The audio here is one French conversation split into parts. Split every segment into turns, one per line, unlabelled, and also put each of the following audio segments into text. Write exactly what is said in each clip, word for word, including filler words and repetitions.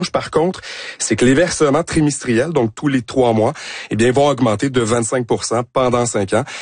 Par contre, c'est que les versements trimestriels, donc tous les trois mois, eh bien, vont augmenter de vingt-cinq pour cent pendant cinq ans,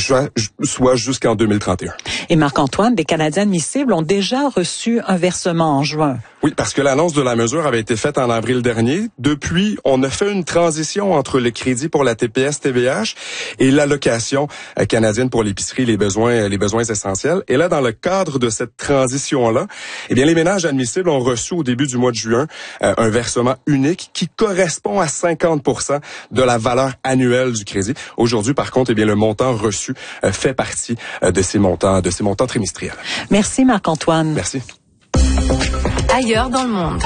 soit jusqu'en deux mille trente et un.
Et Marc-Antoine, des Canadiens admissibles ont déjà reçu un versement en juin.
Oui, parce que l'annonce de la mesure avait été faite en avril dernier. Depuis, on a fait une transition entre le crédit pour la T P S T V H et l'allocation canadienne pour l'épicerie, les besoins, les besoins essentiels. Et là, dans le cadre de cette transition-là, eh bien, les ménages admissibles ont reçu au début du mois de juin euh, un versement unique qui correspond à cinquante pour cent de la valeur annuelle du crédit. Aujourd'hui, par contre, eh bien, le montant reçu euh, fait partie euh, de ces montants, de ces montants trimestriels.
Merci Marc-Antoine.
Merci.
Ailleurs dans le monde.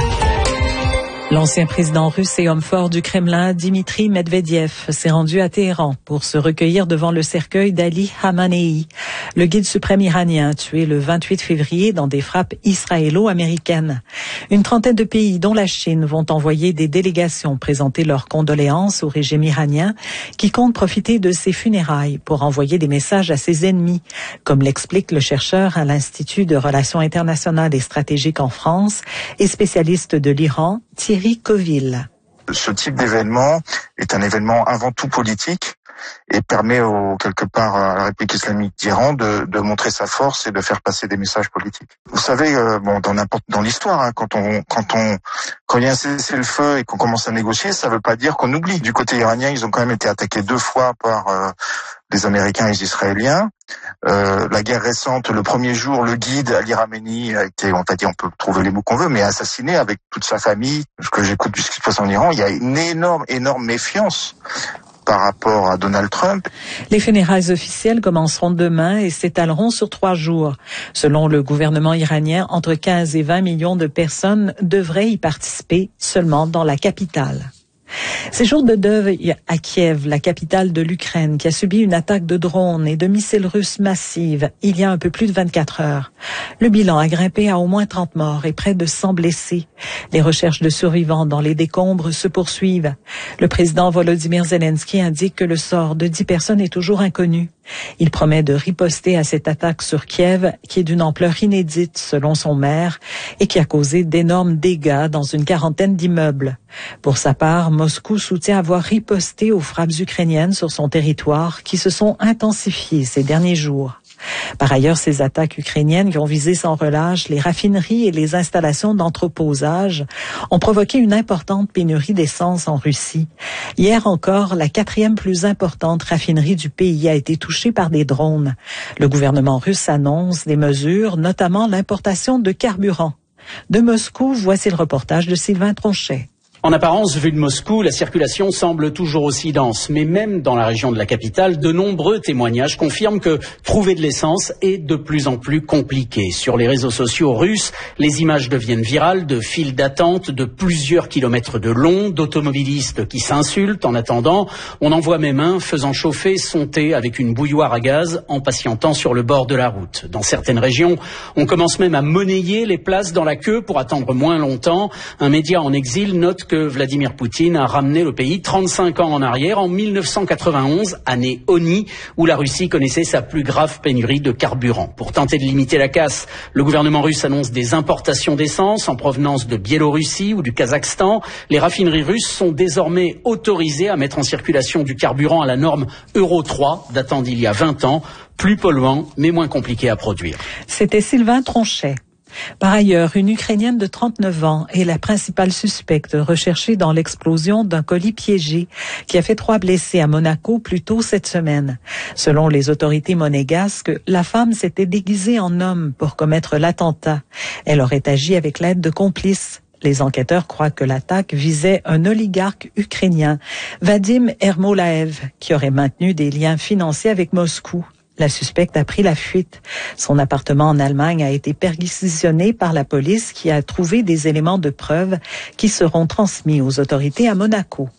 L'ancien président russe et homme fort du Kremlin, Dimitri Medvedev, s'est rendu à Téhéran pour se recueillir devant le cercueil d'Ali Khamenei, le guide suprême iranien tué le vingt-huit février dans des frappes israélo-américaines. Une trentaine de pays, dont la Chine, vont envoyer des délégations présenter leurs condoléances au régime iranien qui compte profiter de ses funérailles pour envoyer des messages à ses ennemis, comme l'explique le chercheur à l'Institut de Relations internationales et stratégiques en France et spécialiste de l'Iran, Thierry Coville.
Ce type d'événement est un événement avant tout politique et permet au, quelque part à la République islamique d'Iran de, de montrer sa force et de faire passer des messages politiques. Vous savez, euh, bon, dans n'importe dans l'histoire, hein, quand on quand on quand il y a un cessez-le-feu et qu'on commence à négocier, ça ne veut pas dire qu'on oublie. Du côté iranien, ils ont quand même été attaqués deux fois par euh, les Américains et les Israéliens. Euh, la guerre récente, le premier jour, le guide Ali Khamenei a été, on va dire, on peut trouver les mots qu'on veut, mais assassiné avec toute sa famille. Ce que j'écoute de ce qui se passe en Iran, il y a une énorme, énorme méfiance par rapport à Donald Trump.
Les funérailles officielles commenceront demain et s'étaleront sur trois jours. Selon le gouvernement iranien, entre quinze et vingt millions de personnes devraient y participer seulement dans la capitale. Ces jours de deuil à Kiev, la capitale de l'Ukraine, qui a subi une attaque de drones et de missiles russes massives il y a un peu plus de vingt-quatre heures. Le bilan a grimpé à au moins trente morts et près de cent blessés. Les recherches de survivants dans les décombres se poursuivent. Le président Volodymyr Zelensky indique que le sort de dix personnes est toujours inconnu. Il promet de riposter à cette attaque sur Kiev, qui est d'une ampleur inédite selon son maire et qui a causé d'énormes dégâts dans une quarantaine d'immeubles. Pour sa part, Moscou soutient avoir riposté aux frappes ukrainiennes sur son territoire qui se sont intensifiées ces derniers jours. Par ailleurs, ces attaques ukrainiennes qui ont visé sans relâche les raffineries et les installations d'entreposage ont provoqué une importante pénurie d'essence en Russie. Hier encore, la quatrième plus importante raffinerie du pays a été touchée par des drones. Le gouvernement russe annonce des mesures, notamment l'importation de carburant. De Moscou, voici le reportage de Sylvain Tronchet.
En apparence, vu de Moscou, la circulation semble toujours aussi dense. Mais même dans la région de la capitale, de nombreux témoignages confirment que trouver de l'essence est de plus en plus compliqué. Sur les réseaux sociaux russes, les images deviennent virales de files d'attente de plusieurs kilomètres de long, d'automobilistes qui s'insultent en attendant. On en voit même un faisant chauffer son thé avec une bouilloire à gaz en patientant sur le bord de la route. Dans certaines régions, on commence même à monnayer les places dans la queue pour attendre moins longtemps. Un média en exil note que Vladimir Poutine a ramené le pays trente-cinq ans en arrière, en mille neuf cent quatre-vingt-onze, année Oni, où la Russie connaissait sa plus grave pénurie de carburant. Pour tenter de limiter la casse, le gouvernement russe annonce des importations d'essence en provenance de Biélorussie ou du Kazakhstan. Les raffineries russes sont désormais autorisées à mettre en circulation du carburant à la norme Euro trois, datant d'il y a vingt ans, plus polluant mais moins compliqué à produire.
C'était Sylvain Tronchet. Par ailleurs, une Ukrainienne de trente-neuf ans est la principale suspecte recherchée dans l'explosion d'un colis piégé qui a fait trois blessés à Monaco plus tôt cette semaine. Selon les autorités monégasques, la femme s'était déguisée en homme pour commettre l'attentat. Elle aurait agi avec l'aide de complices. Les enquêteurs croient que l'attaque visait un oligarque ukrainien, Vadim Ermolaev, qui aurait maintenu des liens financiers avec Moscou. La suspecte a pris la fuite. Son appartement en Allemagne a été perquisitionné par la police qui a trouvé des éléments de preuve qui seront transmis aux autorités à Monaco.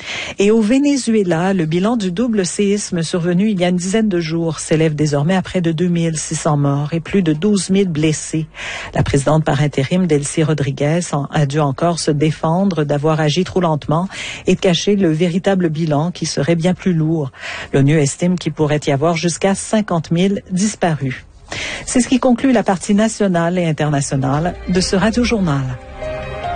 Et au Venezuela, le bilan du double séisme survenu il y a une dizaine de jours s'élève désormais à près de deux mille six cents morts et plus de douze mille blessés. La présidente par intérim, Delcy Rodriguez, a dû encore se défendre d'avoir agi trop lentement et de cacher le véritable bilan qui serait bien plus lourd. L'ONU estime qu'il pourrait y avoir jusqu'à cinquante mille disparus. C'est ce qui conclut la partie nationale et internationale de ce Radio-Journal.